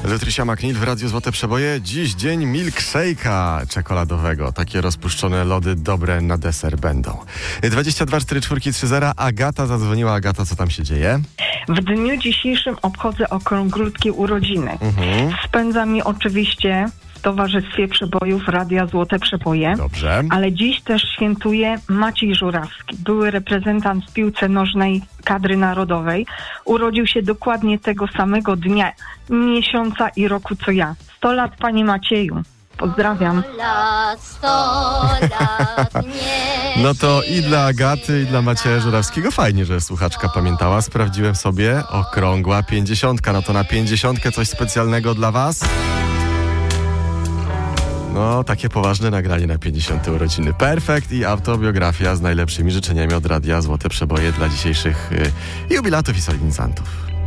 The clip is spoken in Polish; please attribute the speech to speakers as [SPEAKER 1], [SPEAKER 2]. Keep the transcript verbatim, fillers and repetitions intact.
[SPEAKER 1] Letrysia McNeil w Radiu Złote Przeboje. Dziś dzień milkshake'a czekoladowego. Takie rozpuszczone lody dobre na deser będą. dwadzieścia dwa cztery cztery trzy zero. Agata zadzwoniła. Agata, co tam się dzieje?
[SPEAKER 2] W dniu dzisiejszym obchodzę okrąglutkie urodziny.
[SPEAKER 1] Mhm.
[SPEAKER 2] Spędzam je oczywiście w Towarzystwie Przebojów Radia Złote Przeboje.
[SPEAKER 1] Dobrze.
[SPEAKER 2] Ale dziś też świętuje Maciej Żurawski, były reprezentant w piłce nożnej kadry narodowej. Urodził się dokładnie tego samego dnia, miesiąca i roku co ja. sto lat, panie Macieju. Pozdrawiam.
[SPEAKER 1] No to i dla Agaty, i dla Macieja Żurawskiego fajnie, że słuchaczka pamiętała. Sprawdziłem sobie. Okrągła pięćdziesiątka. No to na pięćdziesiątkę coś specjalnego dla was? No, takie poważne nagranie na pięćdziesiąte urodziny. Perfekt i autobiografia z najlepszymi życzeniami od Radia Złote Przeboje dla dzisiejszych y, jubilatów i solenizantów.